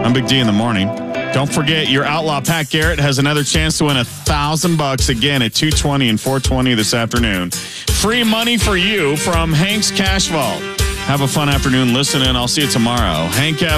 I'm Big D in the morning. Don't forget, your outlaw Pat Garrett has another chance to win $1,000 again at 2:20 and 4:20 this afternoon. Free money for you from Hank's Cash Vault. Have a fun afternoon listening. I'll see you tomorrow. Hank F.